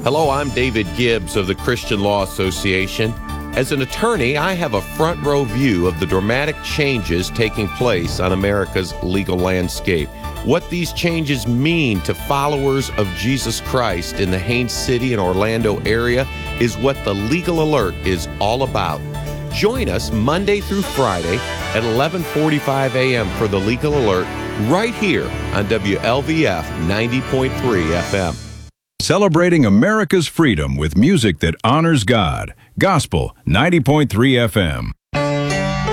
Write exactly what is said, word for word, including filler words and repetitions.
Hello, I'm David Gibbs of the Christian Law Association. As an attorney, I have a front row view of the dramatic changes taking place on America's legal landscape. What these changes mean to followers of Jesus Christ in the Haines City and Orlando area is what the Legal Alert is all about. Join us Monday through Friday at eleven forty-five a.m. for the Legal Alert right here on W L V F ninety point three F M. Celebrating America's freedom with music that honors God. Gospel ninety point three F M.